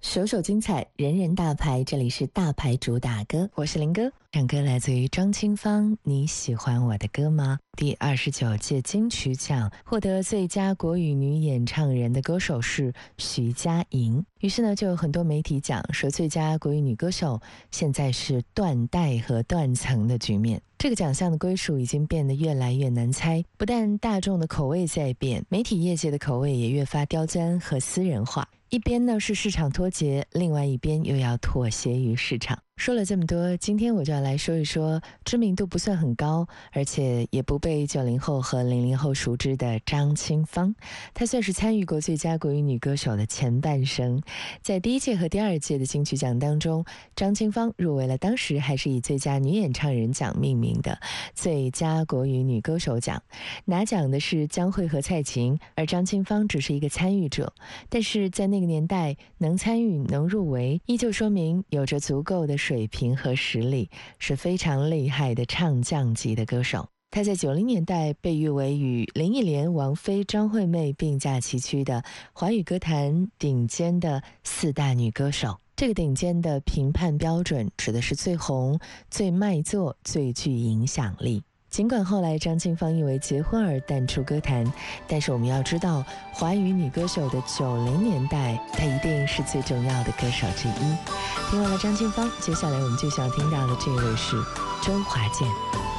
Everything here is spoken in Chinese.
首首精彩，人人大牌。这里是大牌主打歌，我是林哥。唱歌来自于张清芳，你喜欢我的歌吗？第29届金曲奖获得最佳国语女演唱人的歌手是徐佳莹。于是呢，就有很多媒体讲说，最佳国语女歌手现在是断代和断层的局面。这个奖项的归属已经变得越来越难猜，不但大众的口味在变，媒体业界的口味也越发刁钻和私人化。一边呢是市场脱节，另外一边又要妥协于市场。说了这么多，今天我就要来说一说知名度不算很高，而且也不被90后和00后熟知的张清芳。她算是参与过最佳国语女歌手的前半生。在第一届和第二届的金曲奖当中，张清芳入围了当时还是以最佳女演唱人奖命名的最佳国语女歌手奖。拿奖的是江蕙和蔡琴，而张清芳只是一个参与者。但是在那个年代能参与能入围，依旧说明有着足够的水平和实力，是非常厉害的唱将级的歌手。她在90年代被誉为与林忆莲、王菲、张惠妹并驾齐驱的华语歌坛顶尖的4大女歌手。这个顶尖的评判标准指的是最红、最卖座、最具影响力。尽管后来张清芳因为结婚而淡出歌坛，但是我们要知道，华语女歌手的90年代，她一定是最重要的歌手之一。听完了张清芳，接下来我们就想听到的这位是周华健。